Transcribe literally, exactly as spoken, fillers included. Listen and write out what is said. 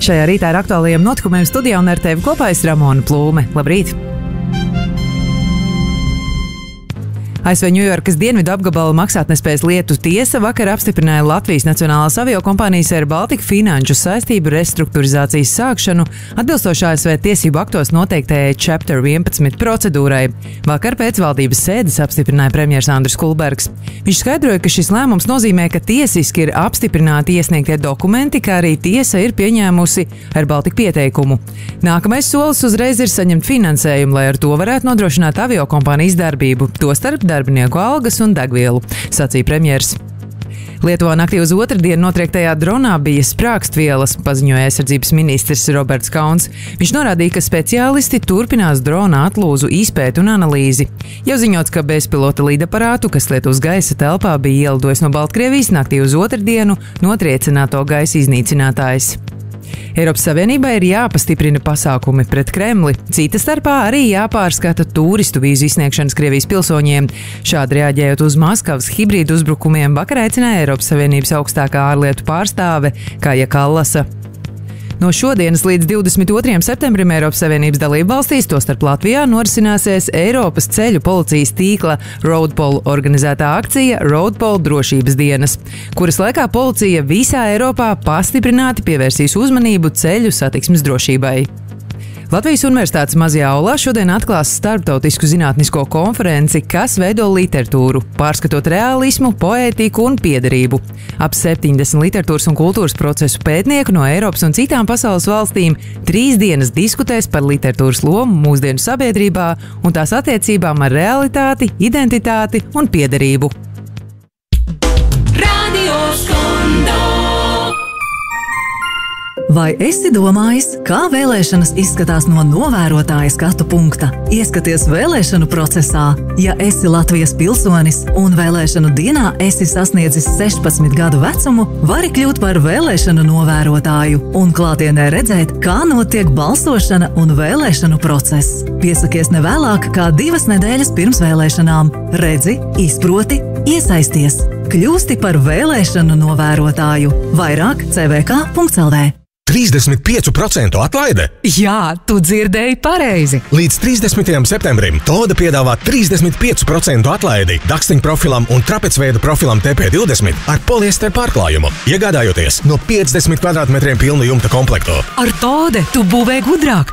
Šajā rītā ar aktuālajiem notikumiem studijā un ar tevi kopā es Ramona Plūme. Labrīt! A S V Ņujorkas dienvidu apgabala maksātnespējas lietu tiesa vakar apstiprināja Latvijas Nacionālās aviokompānijas Air Baltica finanšu saistību restruktūrizācijas sākšanu atbilstoši A S V tiesību aktos noteiktajai Chapter vienpadsmit procedūrai. Vakar pēc valdības sēdes apstiprināja premjers Andris Kulbergs. Viņš skaidroja, ka šis lēmums nozīmē, ka tiesiski ir apstiprināti iesniegtie dokumenti, kā arī tiesa ir pieņēmusi Air Baltica pieteikumu. Nākamais solis uzreiz ir saņemt finansējumu, lai ar to varētu nodrošināt aviokompānijas darbību, tostarp darbinieku algas un degvielu, sacīja premjers. Lietuvā naktī uz otrdienu notriektajā dronā bija sprāgstvielas, paziņoja aizsardzības ministrs Roberts Kauns. Viņš norādīja, ka speciālisti turpinās drona atlūzu izpēti un analīzi. Jau ziņots, ka bezpilota lidaparātu, kas Lietuvas gaisa telpā bija ielidojis no Baltkrievijas naktī uz otrdienu, notriecināto gaisa iznīcinātājs. Eiropas Savienībai ir jāpastiprina pasākumi pret Kremli. Cita starpā arī jāpārskata tūristu vīzu izsniegšanas Krievijas pilsoņiem. Šādi reaģējot uz Maskavas hibrīdu uzbrukumiem, vakar aicināja Eiropas Savienības augstākā ārlietu pārstāve Kaja Kallasa. No šodienas līdz divdesmit otrajam septembrim Eiropas Savienības dalību valstīs, tostarp Latvijā, norisināsies Eiropas ceļu policijas tīkla Roadpol organizētā akcija Roadpol drošības dienas, kuras laikā policija visā Eiropā pastiprināti pievērsīs uzmanību ceļu satiksmes drošībai. Latvijas Universitātes mazajā aulā šodien atklās starptautisku zinātnisko konferenci, kas veido literatūru, pārskatot realismu, poētiku un piederību. Ap septiņdesmit literatūras un kultūras procesu pētnieku no Eiropas un citām pasaules valstīm trīs dienas diskutēs par literatūras lomu mūsdienu sabiedrībā un tās attiecībām ar realitāti, identitāti un piederību. Radio Skondo. Vai esi domājis, kā vēlēšanas izskatās no novērotāja skatu punkta? Ieskaties vēlēšanu procesā. Ja esi Latvijas pilsonis un vēlēšanu dienā esi sasniedzis sešpadsmit gadu vecumu, vari kļūt par vēlēšanu novērotāju un klātienē redzēt, kā notiek balsošana un vēlēšanu process. Piesakies nevēlāk kā divas nedēļas pirms vēlēšanām. Redzi, izproti, iesaisties. Kļūsti par vēlēšanu novērotāju. Vairāk c v k punkts l v. trīsdesmit pieci procenti atlaide? Jā, tu dzirdēji pareizi! Līdz trīsdesmitajam septembrim Toda piedāvā trīsdesmit pieci procenti atlaidi dakstiņu profilam un trapecveida profilam T P divdesmit ar poliester pārklājumu, iegādājoties no piecdesmit kvadrātmetriem pilnu jumta komplektu. Ar Tode tu būvē gudrāk!